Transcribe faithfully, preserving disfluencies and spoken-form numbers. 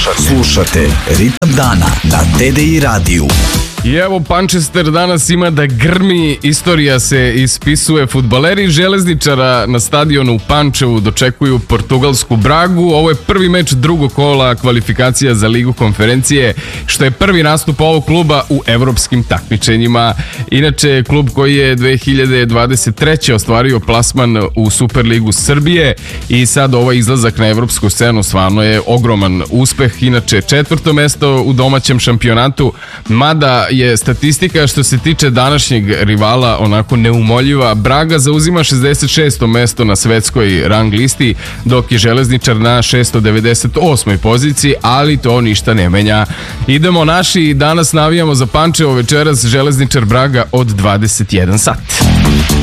Slušate, slušate Ritam dana na T D I radiju. I evo, Pančester danas ima da grmi, istorija se ispisuje. Fudbaleri Železničara na stadionu u Pančevu dočekuju portugalsku Bragu. Ovo je prvi meč drugog kola kvalifikacija za Ligu konferencije, što je prvi nastup ovog kluba u evropskim takmičenjima. Inače, klub koji je dve hiljade dvadeset treće ostvario plasman u Superligu Srbije i sad ovaj izlazak na evropsku scenu stvarno je ogroman uspeh. Inače, četvrto mesto u domaćem šampionatu, mada je statistika što se tiče današnjeg rivala onako neumoljiva. Braga zauzima šezdeset šesto mesto na svetskoj rang listi, dok je Železničar na šesto devedeset osmoj poziciji, ali to ništa ne menja. Idemo naši, danas navijamo za Pančevo, večeras Železničar Braga od dvadeset jedan sat.